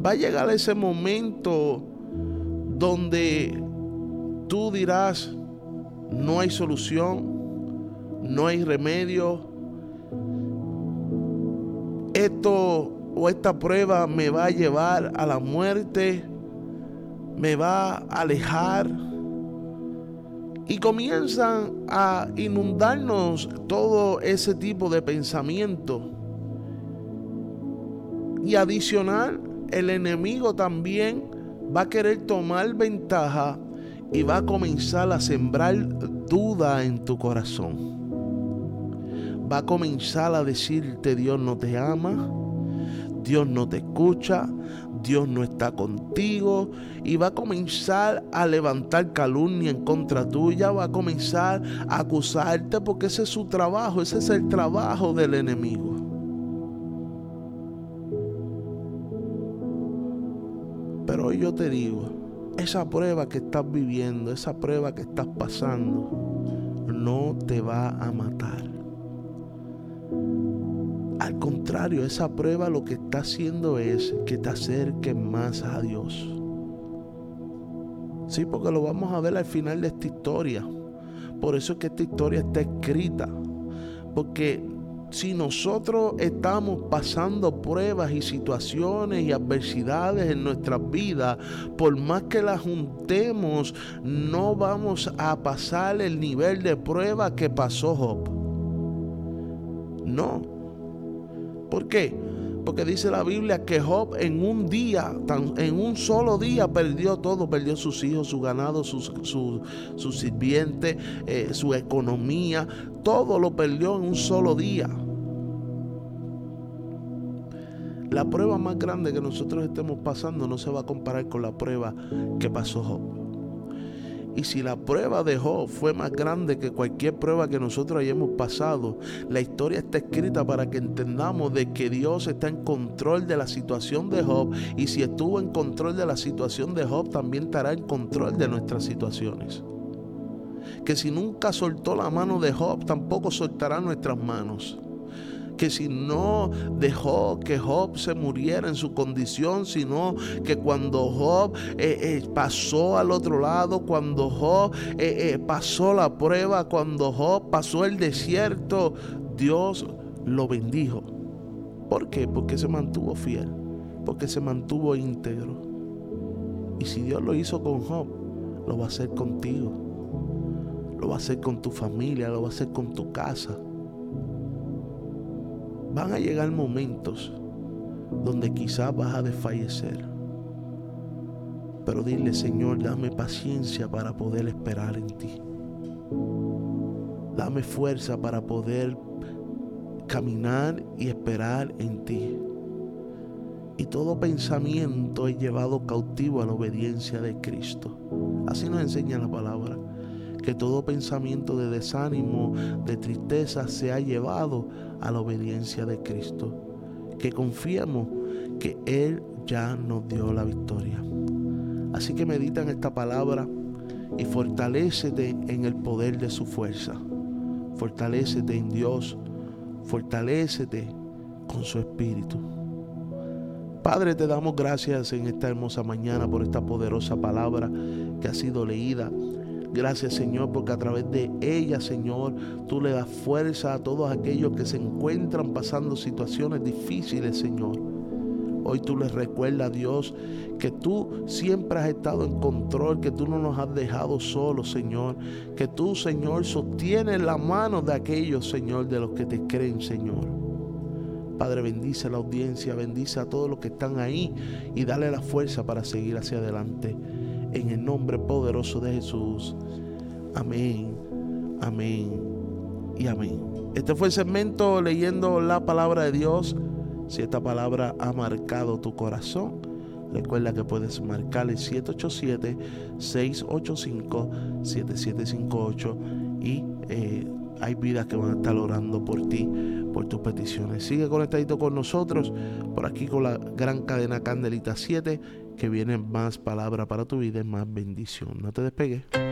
Va a llegar ese momento donde tú dirás, no hay solución, no hay remedio. Esto o esta prueba me va a llevar a la muerte, me va a alejar. Y comienzan a inundarnos todo ese tipo de pensamiento. Y adicional, el enemigo también va a querer tomar ventaja y va a comenzar a sembrar duda en tu corazón. Va a comenzar a decirte: Dios no te ama, Dios no te escucha, Dios no está contigo, y va a comenzar a levantar calumnia en contra tuya, va a comenzar a acusarte, porque ese es su trabajo, ese es el trabajo del enemigo. Pero hoy yo te digo, esa prueba que estás viviendo, esa prueba que estás pasando, no te va a matar. Al contrario, esa prueba lo que está haciendo es que te acerques más a Dios. Sí, porque lo vamos a ver al final de esta historia. Por eso es que esta historia está escrita. Porque si nosotros estamos pasando pruebas y situaciones y adversidades en nuestras vidas, por más que las juntemos, no vamos a pasar el nivel de prueba que pasó Job. No. ¿Por qué? Porque dice la Biblia que Job en un solo día perdió todo. Perdió sus hijos, su ganado, su sirviente, su economía. Todo lo perdió en un solo día. La prueba más grande que nosotros estemos pasando no se va a comparar con la prueba que pasó Job. Y si la prueba de Job fue más grande que cualquier prueba que nosotros hayamos pasado, la historia está escrita para que entendamos de que Dios está en control de la situación de Job. Y si estuvo en control de la situación de Job, también estará en control de nuestras situaciones. Que si nunca soltó la mano de Job, tampoco soltará nuestras manos. Que si no dejó que Job se muriera en su condición, sino que cuando Job pasó al otro lado, cuando Job pasó la prueba, cuando Job pasó el desierto, Dios lo bendijo. ¿Por qué? Porque se mantuvo fiel, porque se mantuvo íntegro. Y si Dios lo hizo con Job, lo va a hacer contigo, lo va a hacer con tu familia, lo va a hacer con tu casa. Van a llegar momentos donde quizás vas a desfallecer. Pero dile: Señor, dame paciencia para poder esperar en ti. Dame fuerza para poder caminar y esperar en ti. Y todo pensamiento es llevado cautivo a la obediencia de Cristo. Así nos enseña la palabra. Que todo pensamiento de desánimo, de tristeza, sea llevado a la obediencia de Cristo. Que confiemos que Él ya nos dio la victoria. Así que medita en esta palabra y fortalécete en el poder de su fuerza. Fortalécete en Dios. Fortalécete con su Espíritu. Padre, te damos gracias en esta hermosa mañana por esta poderosa palabra que ha sido leída. Gracias, Señor, porque a través de ella, Señor, tú le das fuerza a todos aquellos que se encuentran pasando situaciones difíciles, Señor. Hoy tú les recuerdas, Dios, que tú siempre has estado en control, que tú no nos has dejado solos, Señor. Que tú, Señor, sostienes la mano de aquellos, Señor, de los que te creen, Señor. Padre, bendice a la audiencia, bendice a todos los que están ahí y dale la fuerza para seguir hacia adelante. En el nombre poderoso de Jesús. Amén, amén y amén. Este fue el segmento leyendo la palabra de Dios. Si esta palabra ha marcado tu corazón, recuerda que puedes marcar el 787-685-7758 y hay vidas que van a estar orando por ti, por tus peticiones. Sigue conectadito con nosotros, por aquí con la gran cadena Candelita 7, que viene más palabra para tu vida y más bendición. No te despegues.